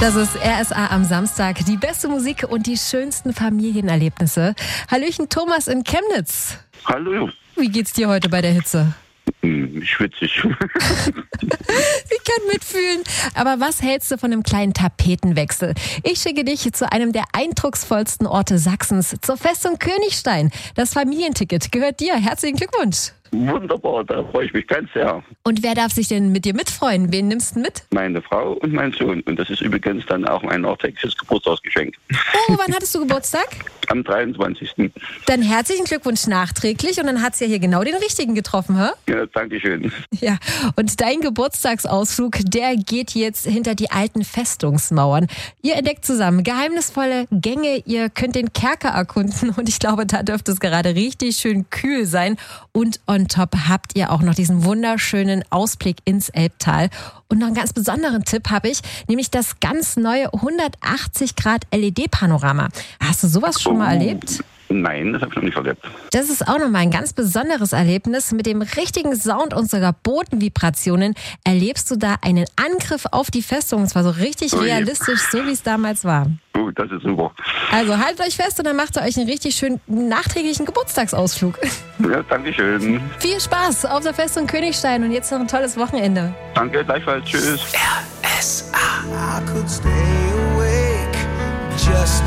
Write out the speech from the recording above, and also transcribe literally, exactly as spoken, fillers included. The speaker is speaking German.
Das ist R S A am Samstag. Die beste Musik und die schönsten Familienerlebnisse. Hallöchen Thomas in Chemnitz. Hallo. Wie geht's dir heute bei der Hitze? Hm, schwitzig. Ich kann mitfühlen. Aber was hältst du von einem kleinen Tapetenwechsel? Ich schicke dich zu einem der eindrucksvollsten Orte Sachsens, zur Festung Königstein. Das Familienticket gehört dir. Herzlichen Glückwunsch. Wunderbar, da freue ich mich ganz sehr. Und wer darf sich denn mit dir mitfreuen? Wen nimmst du mit? Meine Frau und mein Sohn. Und das ist übrigens dann auch mein nachträgliches Geburtstagsgeschenk. Oh, wann hattest du Geburtstag? Am dreiundzwanzigsten Dann herzlichen Glückwunsch nachträglich. Und dann hat's ja hier genau den richtigen getroffen, hä? Ja, danke schön. Ja, und dein Geburtstagsausflug, der geht jetzt hinter die alten Festungsmauern. Ihr entdeckt zusammen geheimnisvolle Gänge, ihr könnt den Kerker erkunden und ich glaube, da dürfte es gerade richtig schön kühl sein. Und on top habt ihr auch noch diesen wunderschönen Ausblick ins Elbtal. Und noch einen ganz besonderen Tipp habe ich, nämlich das ganz neue hundertachtzig Grad L E D-Panorama. Hast du sowas schon mal erlebt? Nein, das habe ich noch nicht erlebt. Das ist auch nochmal ein ganz besonderes Erlebnis. Mit dem richtigen Sound und sogar Bodenvibrationen erlebst du da einen Angriff auf die Festung. Und zwar so richtig Ui. realistisch, so wie es damals war. Oh, das ist super. Also haltet euch fest und dann macht ihr euch einen richtig schönen nachträglichen Geburtstagsausflug. Ja, danke schön. Viel Spaß auf der Festung Königstein und jetzt noch ein tolles Wochenende. Danke, gleichfalls. Tschüss. R S A. I could stay awake just